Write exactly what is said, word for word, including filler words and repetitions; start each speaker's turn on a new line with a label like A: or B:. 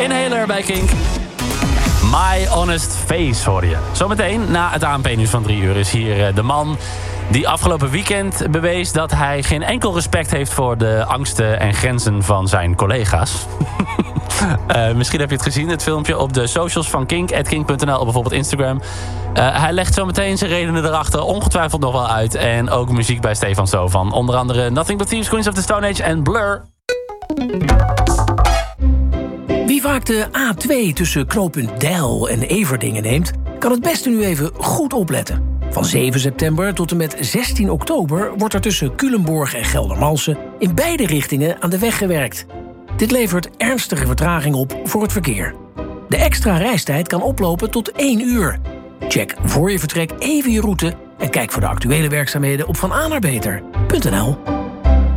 A: Inhaler bij Kink. My Honest Face hoor je. Zometeen, na het A N P-nieuws van drie uur... is hier de man die afgelopen weekend bewees... dat hij geen enkel respect heeft voor de angsten en grenzen van zijn collega's. uh, misschien heb je het gezien, het filmpje op de socials van Kink... at kink punt n l, op bijvoorbeeld Instagram. Uh, hij legt zometeen zijn redenen erachter ongetwijfeld nog wel uit. En ook muziek bij Stefan So van onder andere Nothing But Thieves, Queens of the Stone Age en Blur.
B: Wie vaak de A twee tussen knooppunt Deil en Everdingen neemt... kan het beste nu even goed opletten. Van zeven september tot en met zestien oktober... wordt er tussen Culemborg en Geldermalsen... in beide richtingen aan de weg gewerkt. Dit levert ernstige vertraging op voor het verkeer. De extra reistijd kan oplopen tot één uur. Check voor je vertrek even je route... en kijk voor de actuele werkzaamheden op van a naar beter punt n l.